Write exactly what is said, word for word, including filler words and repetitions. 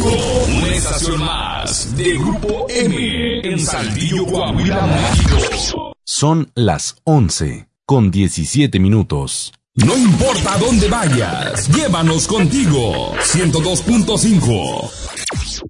Una estación más de Grupo M en Saltillo, Coahuila, México. Son las once con diecisiete minutos. No importa dónde vayas, llévanos contigo. ciento dos punto cinco.